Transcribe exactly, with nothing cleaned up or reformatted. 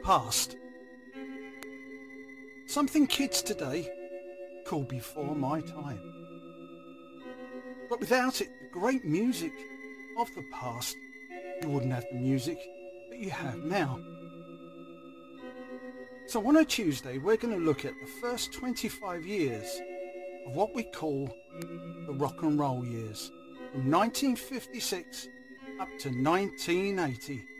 past. Something kids today call before my time. But without it, the great music of the past, you wouldn't have the music that you have now. So on a Tuesday, we're going to look at the first twenty-five years of what we call the rock and roll years, from nineteen fifty-six up to nineteen eighty.